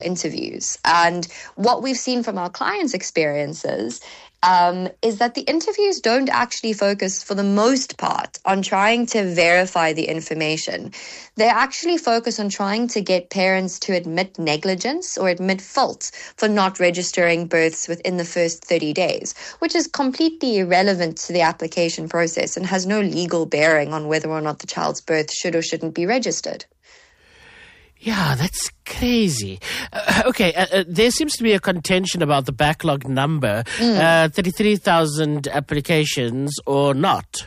interviews. And what we've seen from our clients' experiences is that the interviews don't actually focus, for the most part, on trying to verify the information. They actually focus on trying to get parents to admit negligence or admit fault for not registering births within the first 30 days, which is completely irrelevant to the application process and has no legal bearing on whether or not the child's birth should or shouldn't be registered. Yeah, that's crazy. There seems to be a contention about the backlog number, 33,000 applications or not.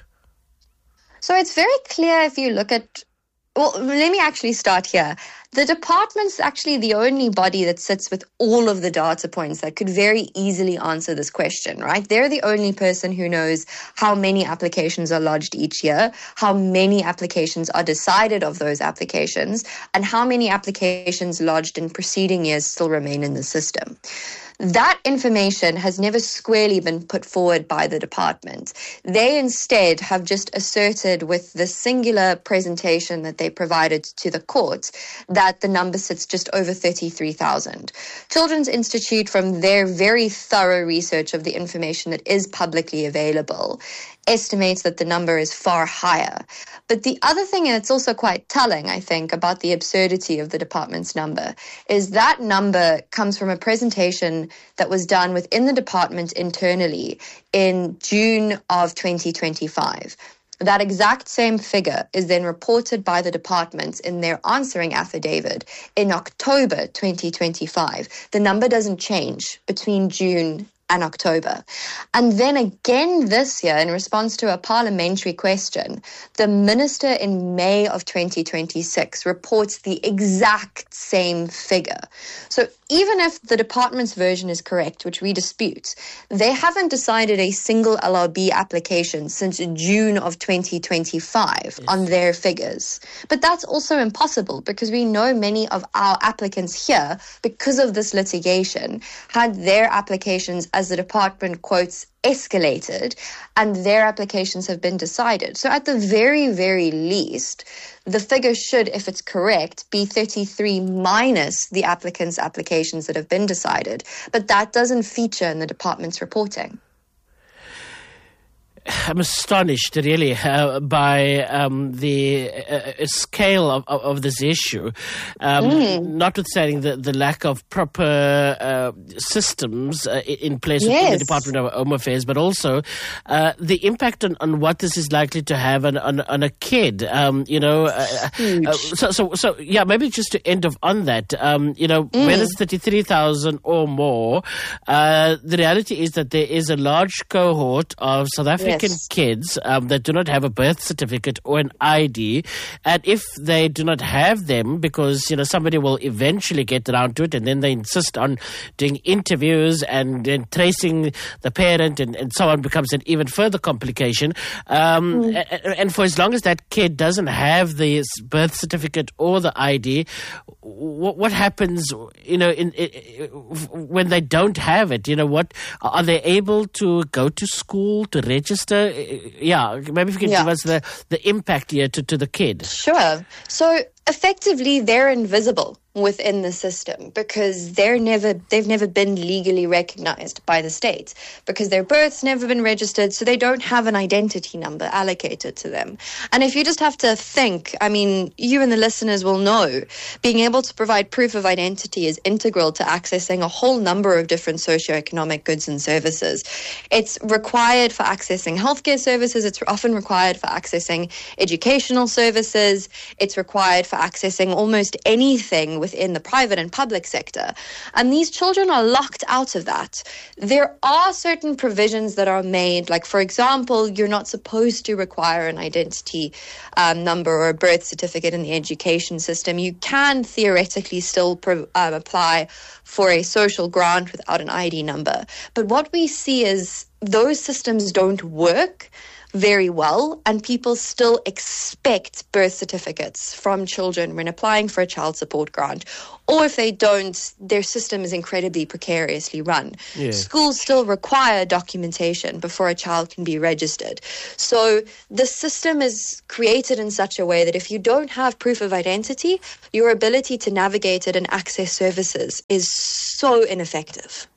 So it's very clear if you look at, well, let me actually start here. The department's actually the only body that sits with all of the data points that could very easily answer this question, right? They're the only person who knows how many applications are lodged each year, how many applications are decided of those applications, and how many applications lodged in preceding years still remain in the system. That information has never squarely been put forward by the department. They instead have just asserted with the singular presentation that they provided to the court that the number sits just over 33,000. Children's Institute, from their very thorough research of the information that is publicly available, estimates that the number is far higher. But the other thing, and it's also quite telling, I think, about the absurdity of the department's number, is that number comes from a presentation that was done within the department internally in June of 2025. That exact same figure is then reported by the department in their answering affidavit in October 2025. The number doesn't change between June and October. And then again this year, in response to a parliamentary question, the minister in May of 2026 reports the exact same figure. So even if the department's version is correct, which we dispute, they haven't decided a single LRB application since June of 2025 on their figures. But that's also impossible because we know many of our applicants here, because of this litigation, had their applications, as the department quotes, escalated, and their applications have been decided. So at the very, very least, the figure should, if it's correct, be 33 minus the applicants' applications that have been decided. But that doesn't feature in the department's reporting. I'm astonished, really, by the scale of this issue, notwithstanding the lack of proper systems in place within the Department of Home Affairs, but also the impact on what this is likely to have on a kid. So maybe just to end off on that, whether it's 33,000 or more, the reality is that there is a large cohort of South African kids that do not have a birth certificate or an ID, and if they do not have them, because somebody will eventually get around to it, and then they insist on doing interviews and then tracing the parent, and so on, becomes an even further complication. And for as long as that kid doesn't have the birth certificate or the ID, what happens? When they don't have it, what are they able to go to school to register? Maybe if you can give us the impact here to the kid. Sure. So effectively, they're invisible within the system because they've never been legally recognized by the state because their birth's never been registered, so they don't have an identity number allocated to them. And if you just have to think, you and the listeners will know, being able to provide proof of identity is integral to accessing a whole number of different socioeconomic goods and services. It's required for accessing healthcare services. It's often required for accessing educational services. It's required for accessing almost anything within the private and public sector. And these children are locked out of that. There are certain provisions that are made, like, for example, you're not supposed to require an identity number or a birth certificate in the education system. You can theoretically still apply for a social grant without an ID number. But what we see is those systems don't work very well, and people still expect birth certificates from children when applying for a child support grant. Or if they don't, their system is incredibly precariously run. Yeah. Schools still require documentation before a child can be registered. So the system is created in such a way that if you don't have proof of identity, your ability to navigate it and access services is so ineffective.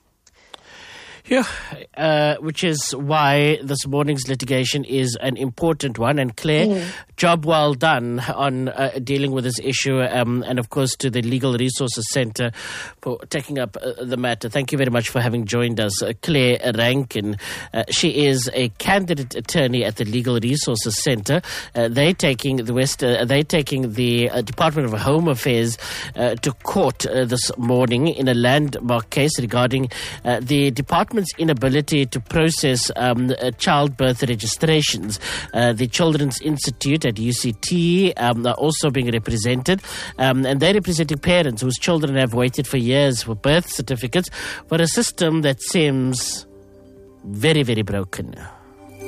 Yeah, which is why this morning's litigation is an important one. And Claire, job well done on dealing with this issue, and of course to the Legal Resources Centre for taking up the matter. Thank you very much for having joined us, Claire Rankin. She is a candidate attorney at the Legal Resources Centre. They're taking the Department of Home Affairs to court this morning in a landmark case regarding the department's inability to process childbirth registrations. The Children's Institute at UCT are also being represented, and they're representing parents whose children have waited for years for birth certificates for a system that seems very, very broken.